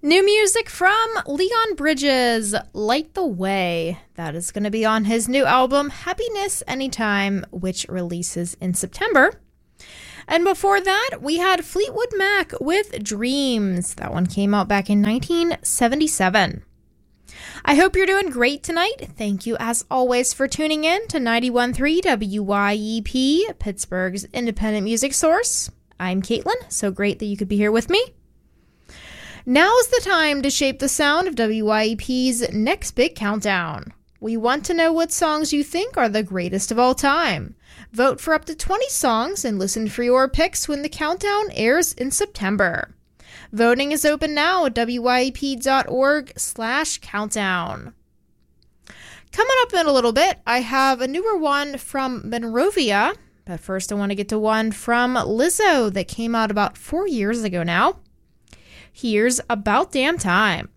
New music from Leon Bridges, Light the Way. That is going to be on his new album, Happiness Anytime, which releases in September. And before that, we had Fleetwood Mac with Dreams. That one came out back in 1977. I hope you're doing great tonight. Thank you, as always, for tuning in to 91.3 WYEP, Pittsburgh's independent music source. I'm Caitlin. So great that you could be here with me. Now's the time to shape the sound of WYEP's next big countdown. We want to know what songs you think are the greatest of all time. Vote for up to 20 songs and listen for your picks when the countdown airs in September. Voting is open now at wyep.org/countdown. Coming up in a little bit, I have a newer one from Monrovia, but first I want to get to one from Lizzo that came out about 4 years ago now. Here's About Damn Time.